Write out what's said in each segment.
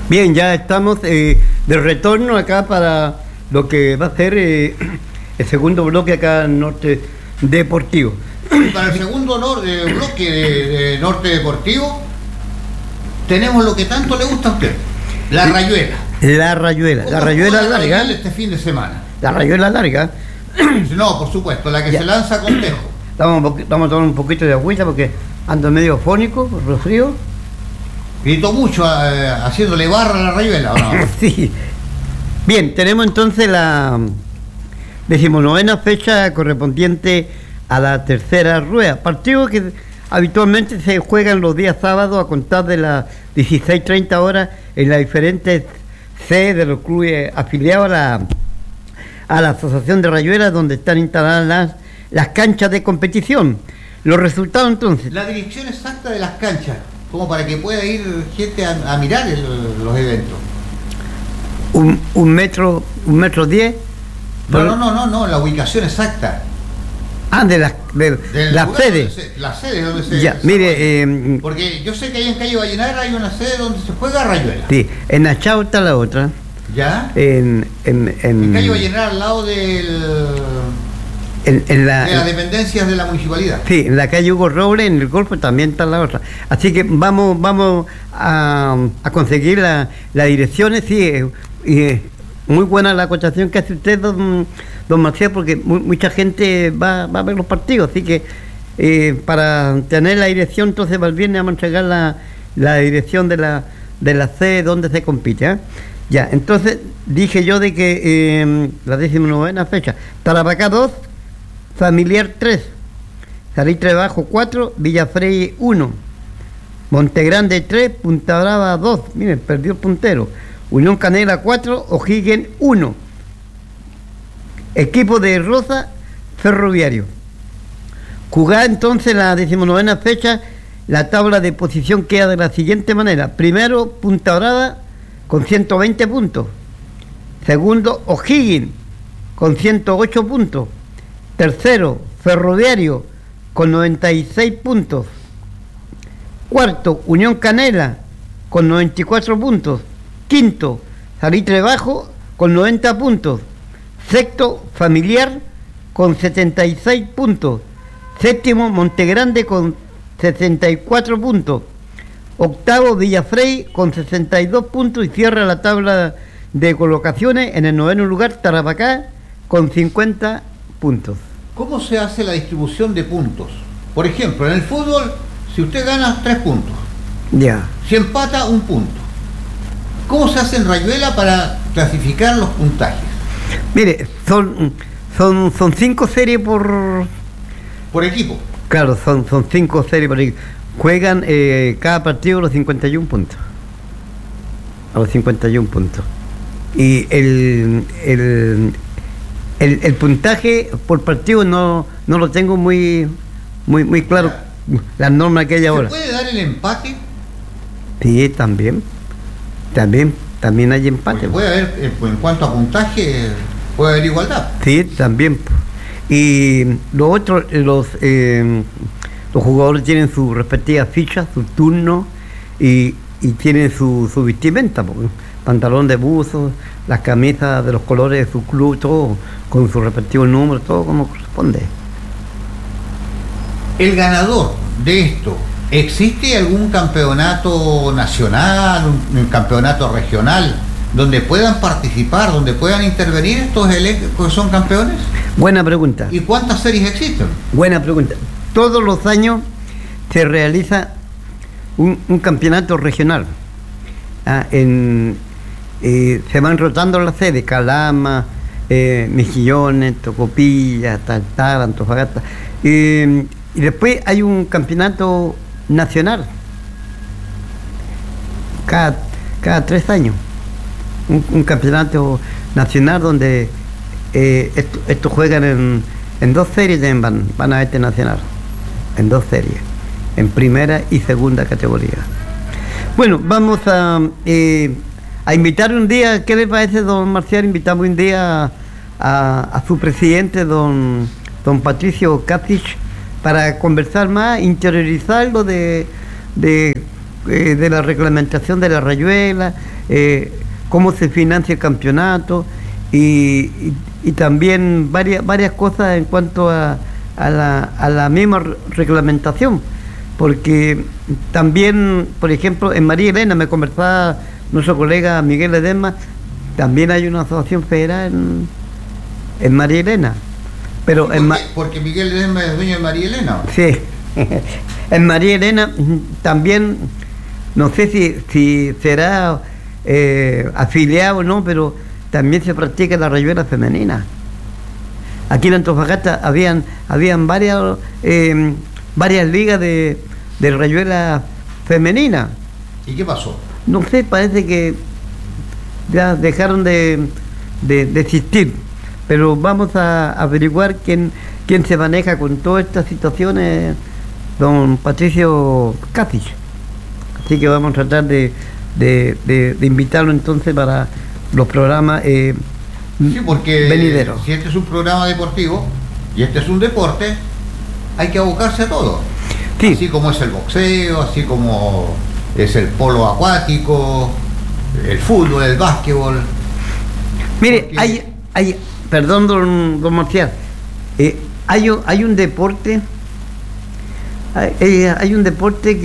Bien, ya estamos de retorno acá para lo que va a ser el segundo bloque acá en Norte Deportivo. Para el segundo bloque de Norte Deportivo tenemos lo que tanto le gusta a usted, la rayuela. La rayuela larga. Este fin de semana. La rayuela larga. No, por supuesto, la que ya se lanza con tejo. Vamos a tomar un poquito de agüita porque ando medio fónico, resfrío. Gritó mucho haciéndole barra a la rayuela, ¿o no? Sí. Bien, tenemos entonces la 19ª fecha correspondiente a la tercera rueda. Partido que habitualmente se juegan los días sábados a contar de las 16:30 horas en las diferentes sedes de los clubes afiliados a la Asociación de Rayuelas, donde están instaladas las canchas de competición. Los resultados entonces. La dirección exacta de las canchas, como para que pueda ir gente a mirar los eventos. Un metro 10. No, la ubicación exacta. De las sedes. Las sedes donde se... Ya, mire... porque yo sé que ahí en Calle Vallenar hay una sede donde se juega rayuela. Sí, en Achao está la otra. ¿Ya? En Calle Vallenar, al lado de las dependencias de la municipalidad. Sí, en la calle Hugo Robles, en el Golfo también está la otra. Así que vamos a conseguir las direcciones. Sí, muy buena la acotación que hace usted, don Marcial, porque mucha gente va a ver los partidos. Así que para tener la dirección, entonces para el viernes vamos a entregar la dirección de la sede donde se compite, ¿eh? Ya, entonces dije yo de que la 19ª fecha, Tarapacá 2, Familiar 3, Salitre Bajo 4, Villafrey 1, Montegrande 3, Punta Brava 2, miren, perdió el puntero, Unión Canela 4, O'Higgins 1, equipo de Rosa, Ferroviario. Jugar entonces la 19ª fecha, la tabla de posición queda de la siguiente manera: primero, Punta Brava con 120 puntos, segundo, O'Higgins con 108 puntos, tercero, Ferroviario con 96 puntos, cuarto, Unión Canela con 94 puntos, quinto, Salitre Bajo con 90 puntos, sexto, Familiar con 76 puntos, séptimo, Montegrande con 64 puntos, octavo, Villafrey con 62 puntos y cierra la tabla de colocaciones en el 9º lugar Tarapacá con 50 puntos. ¿Cómo se hace la distribución de puntos? Por ejemplo, en el fútbol, si usted gana 3 puntos, ya. Si empata, 1 punto. ¿Cómo se hace en rayuela para clasificar los puntajes? Mire, son 5 series por equipo. Claro, son 5 series por equipo. Juegan cada partido a los 51 puntos. A los 51 puntos. Y el puntaje por partido no lo tengo muy claro, las normas que hay ahora. ¿Se puede dar el empate? Sí, también hay empate. Puede haber, en cuanto a puntaje, puede haber igualdad. Sí, también. Y lo otro, los jugadores tienen sus respectivas fichas, sus turnos y tienen su vestimenta, pantalón de buzo, las camisas de los colores de su club, todo con su respectivo número, todo como corresponde. El ganador de esto, ¿existe algún campeonato nacional, un campeonato regional donde puedan participar, donde puedan intervenir estos que son campeones? Buena pregunta. ¿Y cuántas series existen? Buena pregunta. Todos los años se realiza un campeonato regional. Se van rotando las sedes: Calama, Mejillones, Tocopilla, Taltal, Antofagasta. Y después hay un campeonato nacional cada 3 años. Un campeonato nacional donde estos juegan en 2 series, van a este nacional, en 2 series, en primera y segunda categoría. Bueno, vamos a invitar un día, ¿qué le parece, don Marcial? Invitamos un día a su presidente, don Patricio Capich, para conversar más, interiorizarlo de de la reglamentación de la rayuela, cómo se financia el campeonato y también varias cosas en cuanto a la misma reglamentación, porque también, por ejemplo, en María Elena, me conversaba nuestro colega Miguel Ledesma, también hay una asociación federal en María Elena. Pero sí, porque Miguel Ledesma es dueño de María Elena. Sí, en María Elena también, no sé si será afiliado o no, pero también se practica la rayuela femenina. Aquí en Antofagasta habían varias ligas de rayuela femenina. ¿Y qué pasó? No sé, parece que ya dejaron de existir, pero vamos a averiguar quién se maneja con todas estas situaciones, don Patricio Casich. Así que vamos a tratar de invitarlo entonces para los programas sí, porque venideros. Si este es un programa deportivo y este es un deporte, hay que abocarse a todo. Sí. Así como es el boxeo, así como es el polo acuático, el fútbol, el básquetbol. Mire, porque hay perdón, don Marcial, hay un deporte, hay un deporte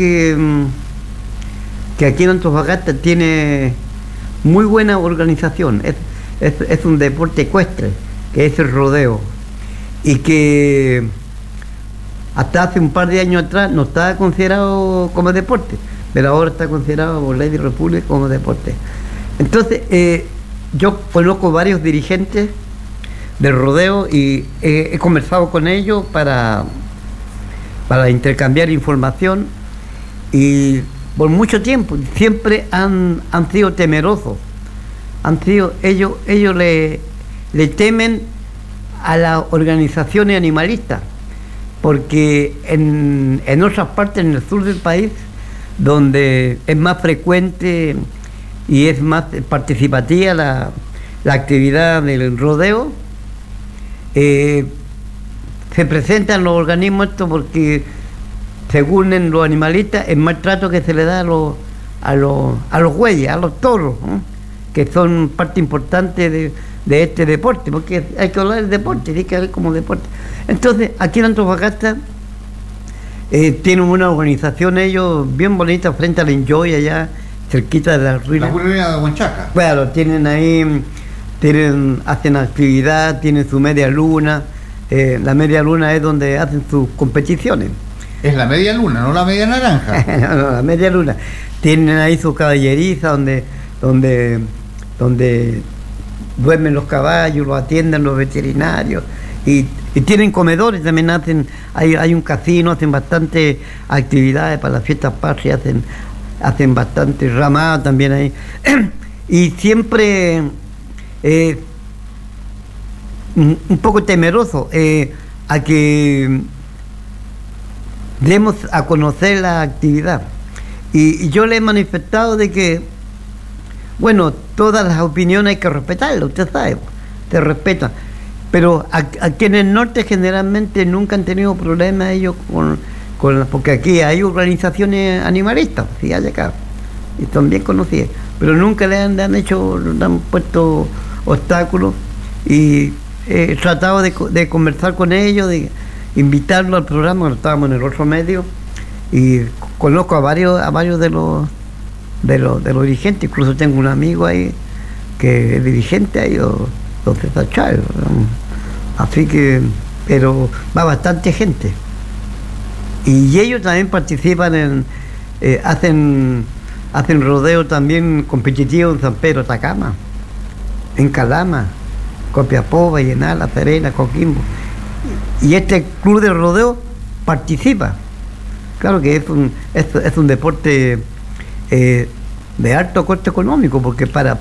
que aquí en Antofagasta tiene muy buena organización. Es un deporte ecuestre, que es el rodeo, y que hasta hace un par de años atrás no estaba considerado como deporte, pero ahora está considerado por Ley de República como deporte. Entonces, yo conozco varios dirigentes del rodeo y he conversado con ellos para intercambiar información, y por mucho tiempo siempre han sido temerosos. Ellos le temen a las organizaciones animalistas, porque en otras partes, en el sur del país, donde es más frecuente y es más participativa la actividad del rodeo, se presentan los organismos estos porque, según los animalistas, el maltrato que se le da a los bueyes, a los toros, ¿no?, que son parte importante de este deporte, porque hay que hablar del deporte, hay que hablar como deporte. Entonces, aquí en Antofagasta tienen una organización ellos bien bonita frente al Enjoy, allá cerquita de la ruina. La ruina de Huanchaca. Claro, tienen ahí, hacen actividad, tienen su media luna. La media luna es donde hacen sus competiciones. Es la media luna, no la media naranja. No, la media luna. Tienen ahí su caballeriza donde duermen los caballos, los atienden los veterinarios, y tienen comedores, también hay un casino, hacen bastantes actividades para las fiestas patrias, hacen bastante ramada también ahí. Y siempre un poco temeroso a que demos a conocer la actividad. Y yo le he manifestado de que, bueno, todas las opiniones hay que respetarlas, usted sabe, se respetan. Pero aquí en el norte generalmente nunca han tenido problemas ellos porque aquí hay organizaciones animalistas, sí, hay acá, y son bien conocidas, pero nunca le han puesto obstáculos, y he tratado de conversar con ellos, de invitarlos al programa cuando estábamos en el otro medio, y conozco a varios de los dirigentes, incluso tengo un amigo ahí que es dirigente ahí, don César Chávez, así que, pero va bastante gente, y ellos también participan hacen rodeo también competitivo en San Pedro Atacama, en Calama, Copiapó, Vallenar, La Serena, Coquimbo, y este club de rodeo participa. Claro que es un deporte de alto coste económico, porque para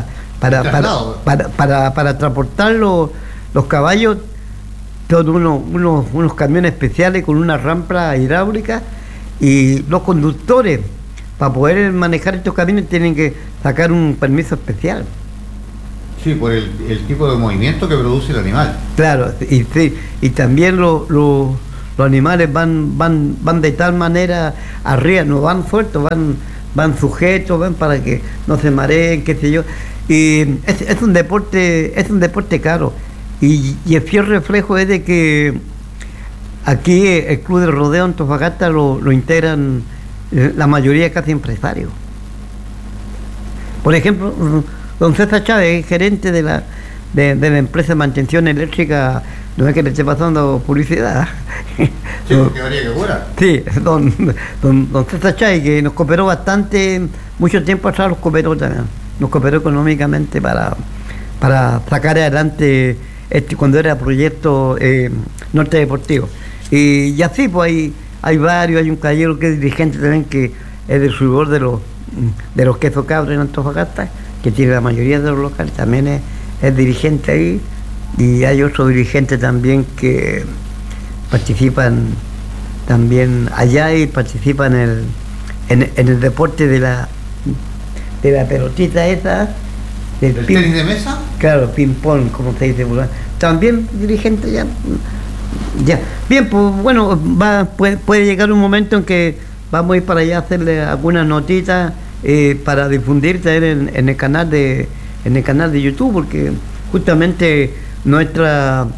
transportar los caballos son unos camiones especiales con una rampa hidráulica, y los conductores, para poder manejar estos camiones, tienen que sacar un permiso especial. Sí, por el tipo de movimiento que produce el animal. Claro, y también los los animales van de tal manera arriba, no van sueltos, van sujetos, van para que no se mareen, qué sé yo. Y es un deporte caro. Y el fiel reflejo es de que aquí el Club de Rodeo Antofagasta lo integran la mayoría casi empresarios. Por ejemplo, don César Chávez, gerente de la empresa de mantención eléctrica, no es que le esté pasando publicidad. Sí, porque habría que curar. Sí, don César Chávez, que nos cooperó bastante, mucho tiempo atrás nos cooperó económicamente para sacar adelante cuando era proyecto Norte Deportivo. Y así, pues hay varios, hay un caballero que es dirigente también, que es del surgidor de los quesos cabros en Antofagasta, que tiene la mayoría de los locales, también es dirigente ahí, y hay otro dirigente también que participan también allá y participan en el deporte de la pelotita esa, ¿El tenis de mesa? Claro, ping-pong, como se dice, también dirigente ya. Bien, pues bueno, puede llegar un momento en que vamos a ir para allá a hacerle algunas notitas para difundir también en el canal de YouTube, porque justamente nuestro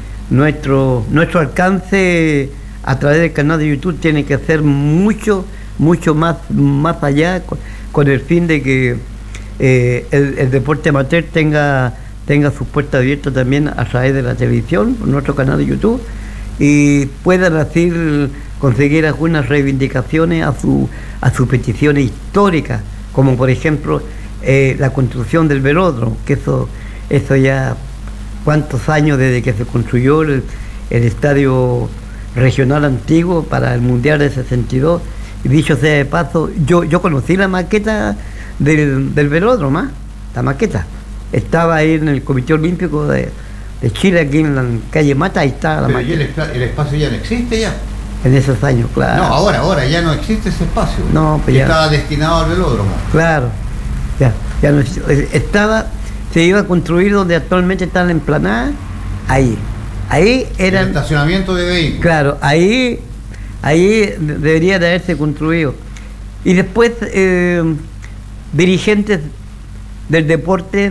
alcance a través del canal de YouTube tiene que ser mucho más allá, con el fin de que el deporte amateur tenga sus puertas abiertas también a través de la televisión, por nuestro canal de YouTube, y puedan así conseguir algunas reivindicaciones a sus peticiones históricas, como por ejemplo la construcción del velódromo, que eso ya cuántos años desde que se construyó el estadio regional antiguo para el Mundial de 62, y dicho sea de paso, yo conocí la maqueta del velódromo, la maqueta. Estaba ahí en el Comité Olímpico de Chile, aquí en la calle Mata, ahí está la maqueta. ¿Y el espacio ya no existe ya? En esos años, claro. No, ahora ya no existe ese espacio. No, pues ya. Estaba destinado al velódromo. Claro, ya no se iba a construir donde actualmente está la emplanada, ahí era el estacionamiento de vehículos. Claro, ahí debería de haberse construido. Y después dirigentes del deporte,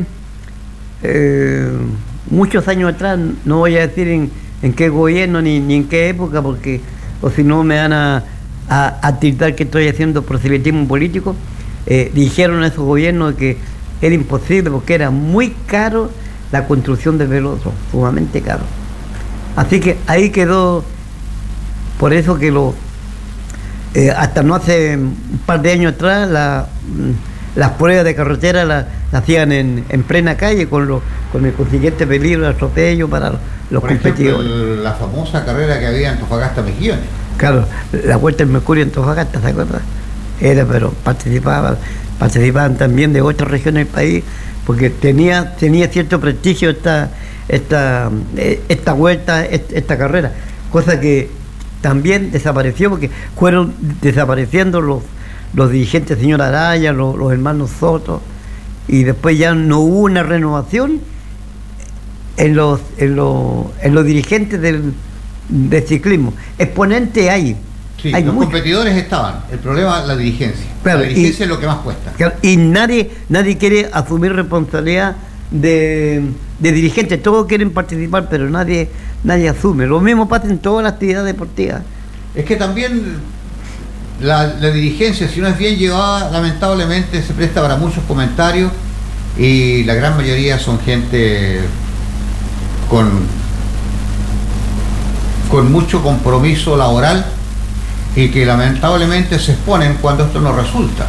muchos años atrás, no voy a decir en qué gobierno ni en qué época, porque o si no me van a tilдар que estoy haciendo proselitismo político, dijeron a esos gobiernos que era imposible porque era muy caro la construcción del velódromo, sumamente caro. Así que ahí quedó, por eso que hasta no hace un par de años atrás las pruebas de carretera las hacían en plena calle con el consiguiente peligro de atropello para los por competidores. Ejemplo, la famosa carrera que había en Antofagasta Mejillones. Claro, la Vuelta del Mercurio en Antofagasta, ¿se acuerda? Pero participaban también de otras regiones del país, porque tenía cierto prestigio esta vuelta, esta carrera, cosa que también desapareció porque fueron desapareciendo los dirigentes, señor Araya, los hermanos Soto, y después ya no hubo una renovación en los dirigentes del ciclismo. Exponente hay. Sí, hay los mucho. Competidores estaban, el problema es la dirigencia. Claro, la dirigencia es lo que más cuesta. Y nadie quiere asumir responsabilidad de dirigentes, todos quieren participar, pero nadie asume. Lo mismo pasa en todas las actividades deportivas. Es que también la dirigencia, si no es bien llevada, lamentablemente se presta para muchos comentarios, y la gran mayoría son gente con mucho compromiso laboral y que lamentablemente se exponen cuando esto no resulta.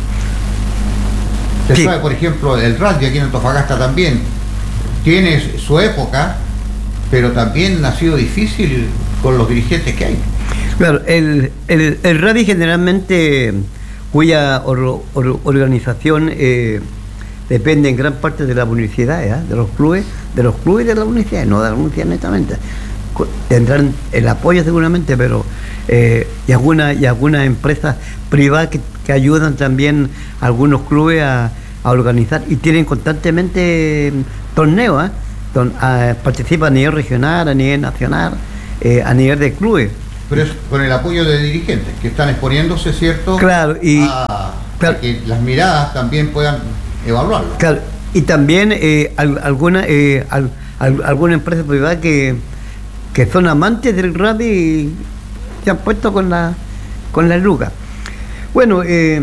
Se Sí. sabe, por ejemplo, el rugby aquí en Antofagasta también tiene su época, pero también ha sido difícil con los dirigentes que hay. Claro, el rally generalmente, cuya organización depende en gran parte de las universidades, de los clubes y de las universidades, no de las universidades netamente. Tendrán el apoyo seguramente, pero y algunas empresas privadas que ayudan también a algunos clubes a organizar, y tienen constantemente torneos, participan a nivel regional, a nivel nacional, a nivel de clubes. Pero es con el apoyo de dirigentes que están exponiéndose, ¿cierto? Claro, a que las miradas también puedan evaluarlo. Claro, y también alguna empresa privada que son amantes del rugby y se han puesto con la lucas. Bueno,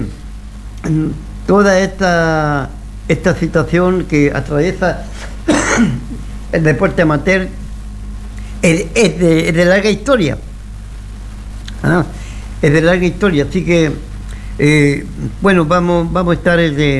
toda esta situación que atraviesa el deporte amateur es de larga historia. Es de larga historia, así que bueno, vamos a estar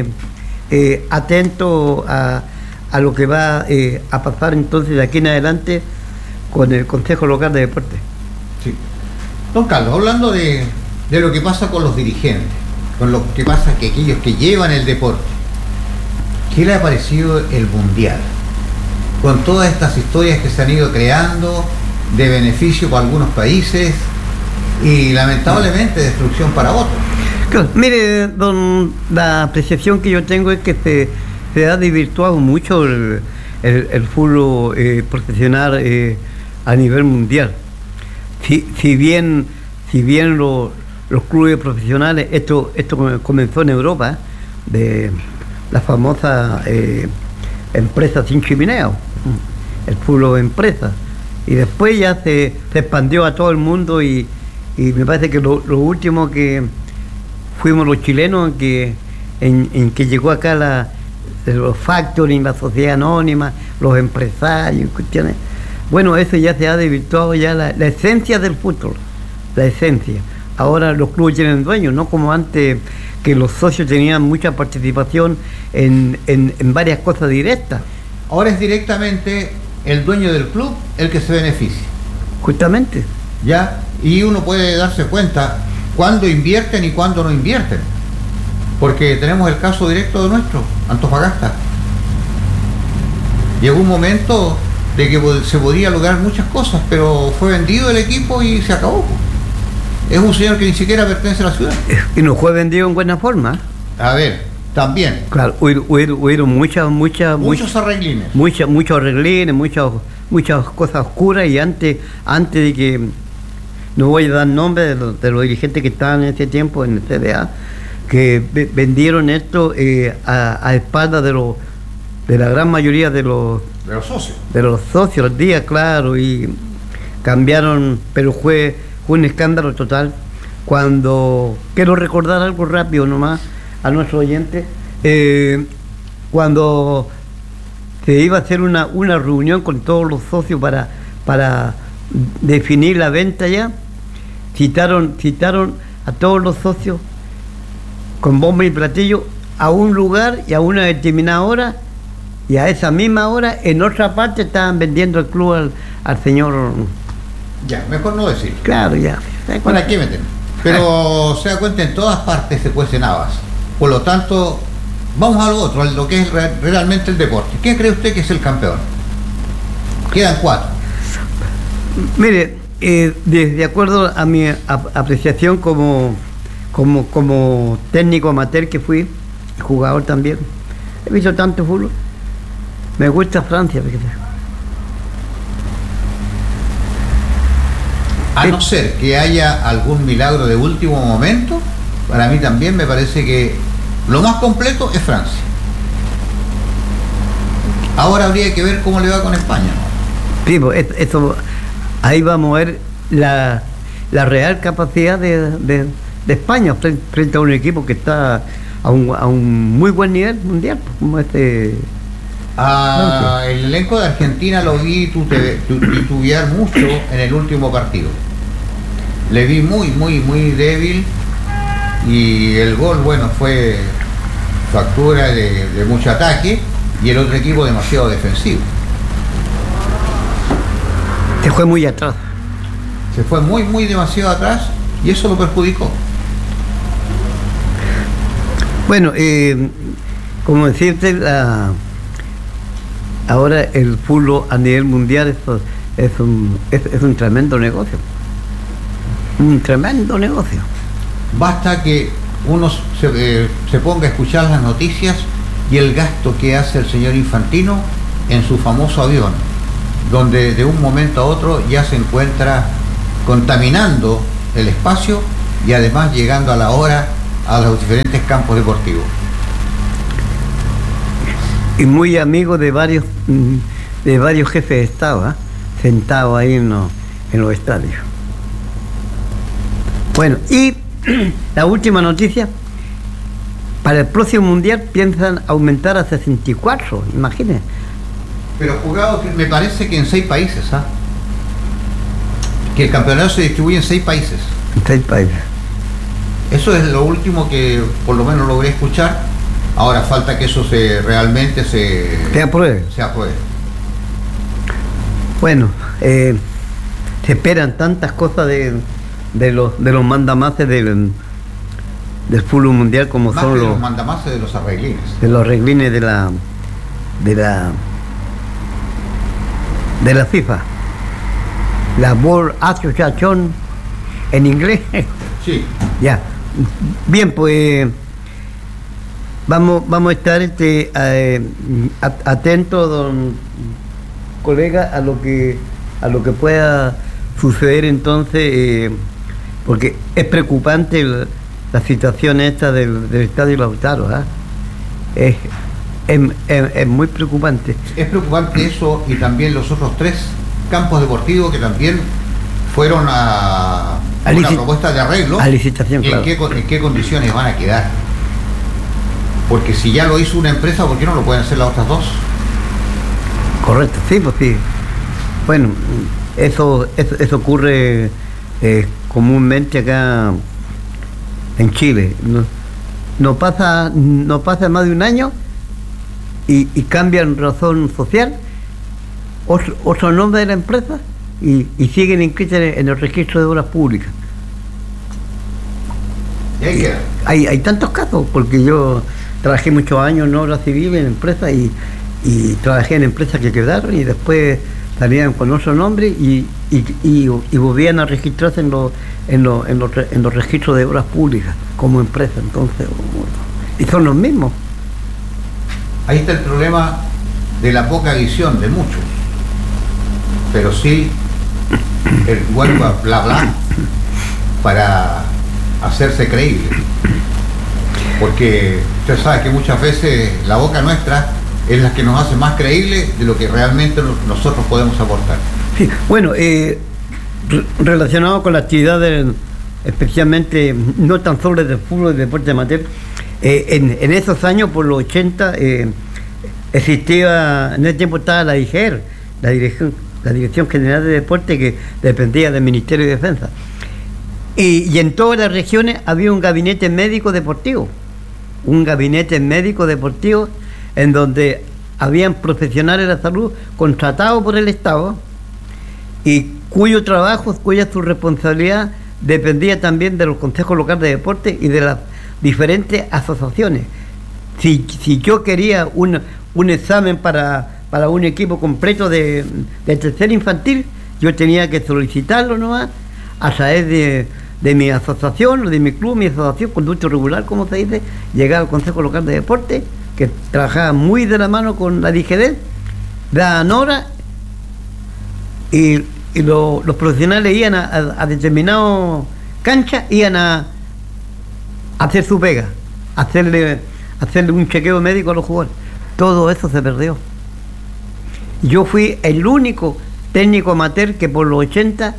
atentos a lo que va a pasar entonces de aquí en adelante con el Consejo Local de Deportes. Sí. Don Carlos, hablando de lo que pasa con los dirigentes, con lo que pasa que aquellos que llevan el deporte, ¿qué le ha parecido el Mundial? Con todas estas historias que se han ido creando de beneficio para algunos países y lamentablemente destrucción para otros. Claro, mire, la apreciación que yo tengo es que se ha desvirtuado mucho el fútbol profesional a nivel mundial. Si bien los clubes profesionales, esto comenzó en Europa, de la famosa empresa sin chimenea, el fútbol empresa, y después ya se expandió a todo el mundo y me parece que lo último que fuimos los chilenos en que llegó acá los factoring, la sociedad anónima, los empresarios, cuestiones. Bueno, eso ya se ha desvirtuado ya la esencia del fútbol, la esencia. Ahora los clubes tienen dueños, no como antes que los socios tenían mucha participación en varias cosas directas. Ahora es directamente el dueño del club el que se beneficia. Justamente. ¿Ya? Y uno puede darse cuenta cuándo invierten y cuándo no invierten. Porque tenemos el caso directo de nuestro, Antofagasta. Llegó un momento de que se podía lograr muchas cosas, pero fue vendido el equipo y se acabó. Es un señor que ni siquiera pertenece a la ciudad. Y no fue vendido en buena forma. A ver, también. Claro, hubieron muchos arreglines. Muchos arreglines, muchas cosas oscuras, y antes de que, no voy a dar nombre de los dirigentes que estaban en ese tiempo en el CDA, que vendieron esto a espaldas de la gran mayoría de los socios. De los socios, al día, claro, y cambiaron, pero fue un escándalo total. Cuando, quiero recordar algo rápido nomás a nuestros oyentes, cuando se iba a hacer una reunión con todos los socios para definir la venta ya, citaron a todos los socios con bombo y platillo a un lugar y a una determinada hora, y a esa misma hora en otra parte estaban vendiendo el club al señor. Ya, mejor no decir. Claro, ya. ¿Para qué meter? Pero se da cuenta, en todas partes se cuecen habas. Por lo tanto, vamos a lo otro, a lo que es realmente el deporte. ¿Qué cree usted que es el campeón? Quedan 4. Mire, de acuerdo a mi apreciación como técnico amateur que fui, jugador también, he visto tanto fútbol. Me gusta Francia, fíjate. A no ser que haya algún milagro de último momento, para mí también me parece que lo más completo es Francia. Ahora habría que ver cómo le va con España. Sí, pues eso, ahí vamos a ver la real capacidad de España frente a un equipo que está a un muy buen nivel mundial, como este. El elenco de Argentina lo vi titubear mucho en el último partido. Le vi muy débil, y el gol, bueno, fue factura de mucho ataque, y el otro equipo demasiado defensivo. Se fue muy atrás. Se fue muy demasiado atrás, y eso lo perjudicó. Bueno, como decirte, ahora el fútbol a nivel mundial es un tremendo negocio. Un tremendo negocio. Basta que uno se ponga a escuchar las noticias y el gasto que hace el señor Infantino en su famoso avión, donde de un momento a otro ya se encuentra contaminando el espacio y además llegando a la hora a los diferentes campos deportivos. Y muy amigo de varios jefes de Estado, sentados ahí en los estadios. Bueno, y la última noticia, para el próximo mundial piensan aumentar a 64, imagínense. Pero jugado, me parece que en 6 países, que el campeonato se distribuye en 6 países. En 6 países. Eso es lo último que por lo menos logré escuchar. Ahora falta que eso realmente se apruebe. Bueno, se esperan tantas cosas de los mandamases del fútbol mundial como más son los mandamases de los arreglines. De los arreglines de la FIFA. La World Association en inglés. Sí. Ya. Bien, pues vamos a estar atentos, don colega, a lo que pueda suceder entonces, porque es preocupante la situación esta del Estadio Lautaro, es muy preocupante. Es preocupante eso, y también los otros 3 campos deportivos que también fueron a una propuesta de arreglo. A licitación, claro. ¿En qué condiciones van a quedar? Porque si ya lo hizo una empresa, ¿por qué no lo pueden hacer las otras 2? Correcto, sí, pues sí. Bueno, eso ocurre comúnmente acá en Chile. No pasa más de un año y cambian razón social, otro nombre de la empresa, y siguen inscritos en el registro de obras públicas. ¿Y ahí queda? Hay tantos casos, porque yo trabajé muchos años en obras civiles, en empresas, y trabajé en empresas que quedaron y después salían con otro nombre y volvían a registrarse en los registros de obras públicas como empresa. Entonces, y son los mismos. Ahí está el problema de la poca visión de muchos, pero sí el buen bla para hacerse creíble, porque usted sabe que muchas veces la boca nuestra es la que nos hace más creíbles de lo que realmente nosotros podemos aportar. Sí, bueno, relacionado con la actividad especialmente no tan solo del fútbol y deporte amateur, en esos años, por los 80, existía, en ese tiempo estaba la DIGER, la Dirección General de Deporte, que dependía del Ministerio de Defensa. Y en todas las regiones había un gabinete médico deportivo. En donde habían profesionales de la salud contratados por el Estado y cuyo trabajo, cuya su responsabilidad dependía también de los consejos locales de deporte y de las diferentes asociaciones. Si yo quería un examen para un equipo completo de tercera infantil, yo tenía que solicitarlo nomás a través de mi asociación, de mi club, mi asociación, conducto regular, como se dice, llegar al Consejo Local de Deporte, que trabajaba muy de la mano con la DIGEDEL, daban hora y los profesionales iban a determinadas canchas, iban a hacer su pega, hacerle un chequeo médico a los jugadores. Todo eso se perdió. Yo fui el único técnico amateur que por los 80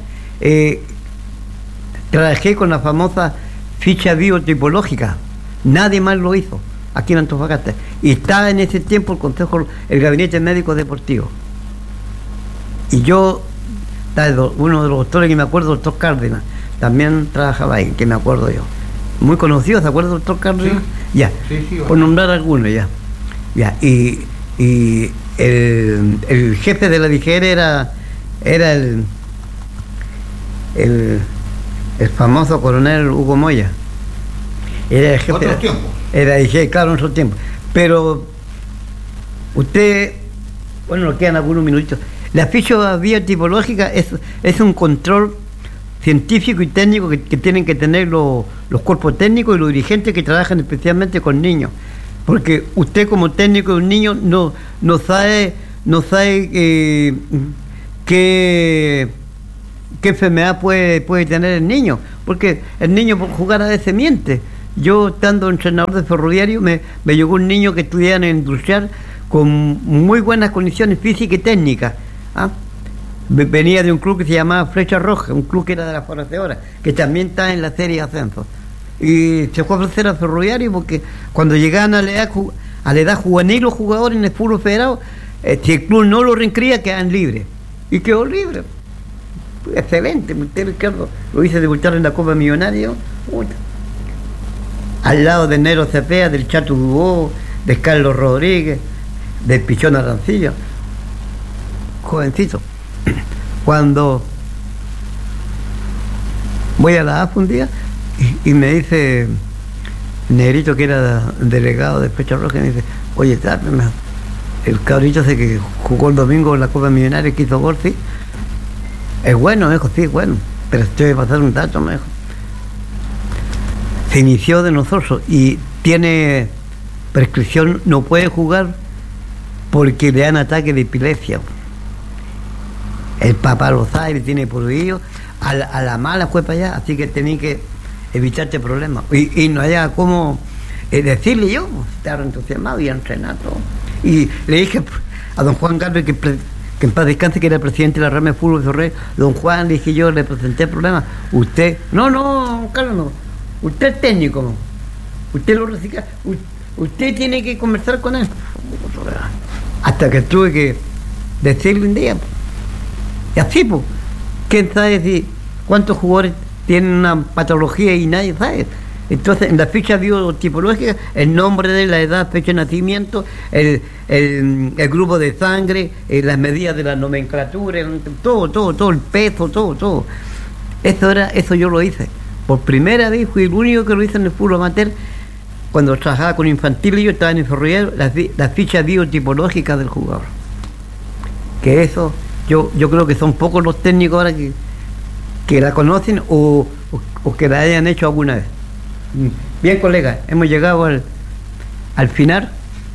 trabajé con la famosa ficha biotipológica. Nadie más lo hizo aquí en Antofagasta. Y estaba en ese tiempo el gabinete médico deportivo. Y yo, uno de los doctores que me acuerdo, el doctor Cárdenas, también trabajaba ahí, que me acuerdo yo. Muy conocido, ¿se acuerda del doctor Cárdenas? Sí. Ya, sí, por nombrar algunos, ya. Y el jefe de la DIGER era el famoso coronel Hugo Moya. Era el jefe. Otros tiempos. Era DIGER, claro, en otros tiempos. Pero usted, bueno, nos quedan algunos minutitos. La ficha biotipológica es un control científico y técnico que tienen que tener los cuerpos técnicos y los dirigentes que trabajan especialmente con niños. Porque usted como técnico de un niño no sabe qué qué enfermedad puede tener el niño, porque el niño por jugar a veces miente. Yo, estando entrenador de Ferroviario, me llegó un niño que estudiaba en industrial con muy buenas condiciones físicas y técnicas. Venía de un club que se llamaba Flecha Roja, un club que era de las Forracedoras, que también está en la serie de ascenso. Y se fue a ofrecer a Ferroviario porque cuando llegaban a la edad juvenil los jugadores en el fútbol federado, si el club no lo reinscribía, quedaban libres. Y quedó libre. Excelente, usted, Ricardo, lo hice debutar en la Copa Millonario, al lado de Nero Cepeda, del Chato Dubó, de Carlos Rodríguez, del Pichón Arancillo, jovencito. Cuando voy a la AFA un día y me dice Negrito, que era delegado de Flecha Roja, me dice: oye, el cabrito ese que jugó el domingo en la Copa Millonaria, que hizo gol, sí. Es bueno, me dijo, sí, es bueno, pero estoy a pasar un dato, me dijo. Se inició de nosotros y tiene prescripción, no puede jugar porque le dan ataque de epilepsia. El papá lo sabe, tiene prohibido, a la mala fue para allá, así que tenía que evitar este problema. Y no haya cómo decirle yo, estaba entusiasmado y entrenado. Y le dije a don Juan Carlos, que en paz descanse, que era el presidente de la Rama de Fútbol de Ferrer, don Juan, le dije yo, le presenté el problema. Usted, no, Carlos, no. Usted es técnico, usted lo recicla, usted tiene que conversar con él. Hasta que tuve que decirle un día. Y así, pues, ¿quién sabe si cuántos jugadores tienen una patología y nadie sabe? Entonces, en la ficha biotipológica, el nombre de la edad, fecha de nacimiento, el grupo de sangre, las medidas de la nomenclatura, todo, el peso, todo. Eso yo lo hice. Por primera vez fui el único que lo hice en el fútbol amateur. Cuando trabajaba con infantil y yo estaba en el Ferroviario, las fichas biotipológicas del jugador. Que eso, yo creo que son pocos los técnicos ahora que la conocen o que la hayan hecho alguna vez. Bien, colegas, hemos llegado al final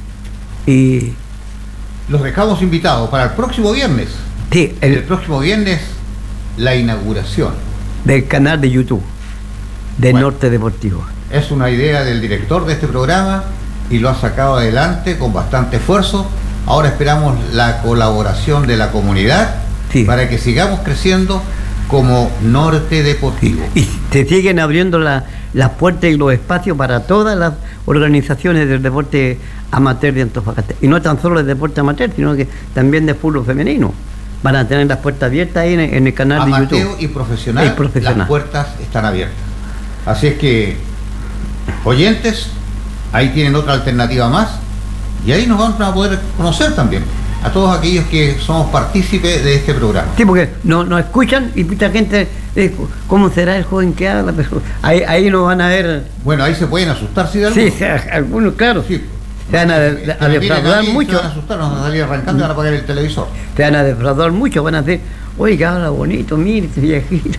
y los dejamos invitados para el próximo viernes. Sí, el próximo viernes, la inauguración del canal de YouTube de Norte Deportivo. Es una idea del director de este programa y lo ha sacado adelante con bastante esfuerzo. Ahora esperamos la colaboración de la comunidad, sí, para que sigamos creciendo como Norte Deportivo. Y se siguen abriendo las puertas y los espacios para todas las organizaciones del deporte amateur de Antofagasta. Y no tan solo del deporte amateur, sino que también de fútbol femenino. Van a tener las puertas abiertas ahí en el canal amateur de YouTube. Amateur y profesional, las puertas están abiertas. Así es que, oyentes, ahí tienen otra alternativa más y ahí nos van a poder conocer también a todos aquellos que somos partícipes de este programa. Sí, porque nos escuchan y mucha gente, ¿cómo será el joven que habla? Pero ahí nos van a ver. Bueno, ahí se pueden asustar, ¿sí? Sí, algunos, claro. Sí. Se van a defraudar mucho. Se van a asustar, nos van a salir arrancando y van a apagar el televisor. Se van a defraudar mucho, van a decir, oiga, habla bonito, mire este viejito.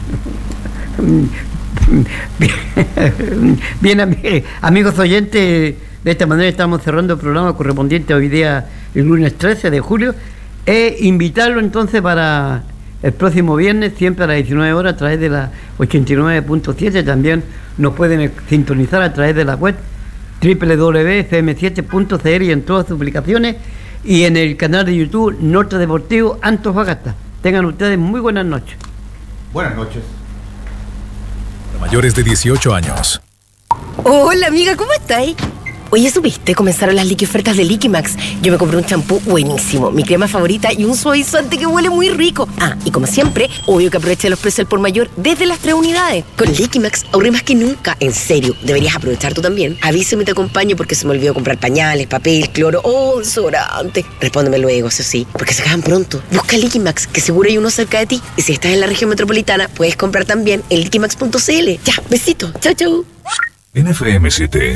Bien, amigos oyentes, de esta manera estamos cerrando el programa correspondiente hoy día, el lunes 13 de julio, e invitarlo entonces para el próximo viernes, siempre a las 19 horas, a través de la 89.7. También nos pueden sintonizar a través de la web www.fm7.cl y en todas sus aplicaciones, y en el canal de YouTube Norte Deportivo Antofagasta. Tengan ustedes muy buenas noches. Buenas noches. Mayores de 18 años. Hola amiga, ¿cómo estáis? Oye, ¿supiste? Comenzaron las liqui ofertas de Liquimax. Yo me compré un champú buenísimo, mi crema favorita y un suavizante que huele muy rico. Ah, y como siempre, obvio que aproveché los precios al por mayor desde las 3 unidades. Con Liquimax ahorré más que nunca. En serio, deberías aprovechar tú también. Avísame y te acompaño porque se me olvidó comprar pañales, papel, cloro o desodorante. Respóndeme luego, eso sí, porque se acaban pronto. Busca Liquimax, que seguro hay uno cerca de ti. Y si estás en la región metropolitana, puedes comprar también en liquimax.cl. Ya, besito. Chau, chau. En FM7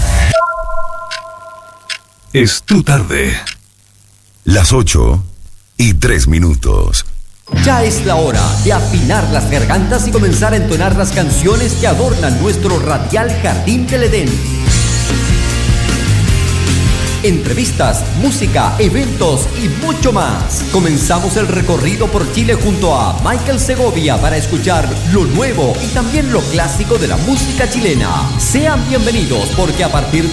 es tu tarde. Las 8:03. Ya es la hora de afinar las gargantas y comenzar a entonar las canciones que adornan nuestro radial jardín del Edén. entrevistas, música, eventos y mucho más. Comenzamos el recorrido por Chile junto a Michael Segovia para escuchar lo nuevo y también lo clásico de la música chilena. Sean bienvenidos porque a partir